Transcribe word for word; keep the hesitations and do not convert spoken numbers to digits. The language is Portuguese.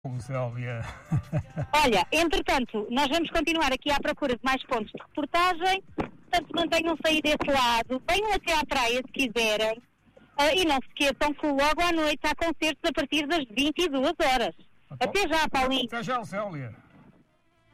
Célia. Olha, entretanto, nós vamos continuar aqui à procura de mais pontos de reportagem, portanto mantenham-se aí desse lado, venham até à praia se quiserem, uh, e não se esqueçam que logo à noite há concertos a partir das vinte e duas horas. Então, até já, Paulinho. Até já, Célia.